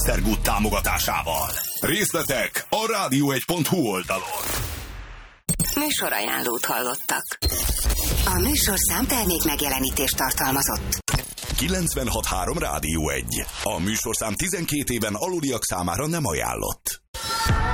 Esztergott támogatásával. Részletek a rádió1.hu oldalon. Műsorajánlót hallottak. A műsorszám termék megjelenítést tartalmazott. 96.3 Rádió 1. A műsorszám 12 éven aluliak számára nem ajánlott.